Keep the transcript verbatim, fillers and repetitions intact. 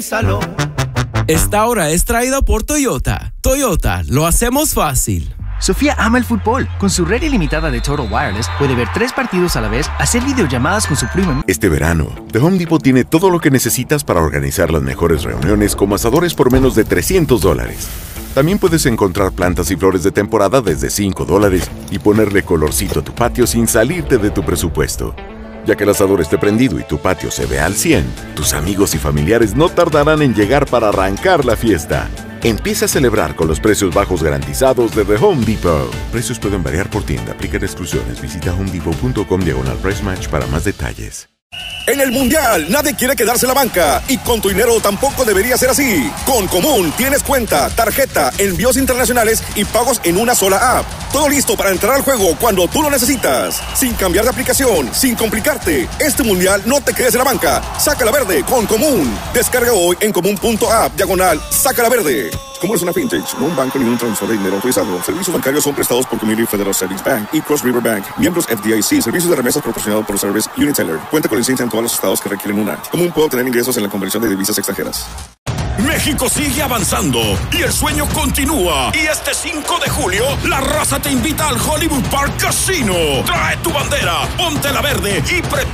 Salón. Esta hora es traída por Toyota. Toyota, lo hacemos fácil. Sofía ama el fútbol. Con su red ilimitada de Total Wireless puede ver tres partidos a la vez, hacer videollamadas con su primo. Este verano, The Home Depot tiene todo lo que necesitas para organizar las mejores reuniones como asadores por menos de trescientos dólares. También puedes encontrar plantas y flores de temporada desde cinco dólares y ponerle colorcito a tu patio sin salirte de tu presupuesto. Ya que el asador esté prendido y tu patio se vea al cien, tus amigos y familiares no tardarán en llegar para arrancar la fiesta. Empieza a celebrar con los precios bajos garantizados de The Home Depot. Precios pueden variar por tienda. Aplican exclusiones. Visita homedepot punto com diagonal price match para más detalles. En el Mundial, nadie quiere quedarse en la banca y con tu dinero tampoco debería ser así. Con Común tienes cuenta, tarjeta, envíos internacionales y pagos en una sola app. Todo listo para entrar al juego cuando tú lo necesitas. Sin cambiar de aplicación, sin complicarte. Este Mundial no te quedes en la banca. Saca la verde con Común. Descarga hoy en común punto app, diagonal, saca la verde. Común es una fintech, no un banco ni un transfer de dinero autorizado. Servicios bancarios son prestados por Community Federal Savings Bank y Cross River Bank. Miembros F D I C. Servicios de remesas proporcionados por Service Uniteller. Cuenta con licencia en todos los estados que requieren una. Común puede obtener ingresos en la conversión de divisas extranjeras. México sigue avanzando y el sueño continúa. Y este cinco de julio, la raza te invita al Hollywood Park Casino. Trae tu bandera, ponte la verde y prepara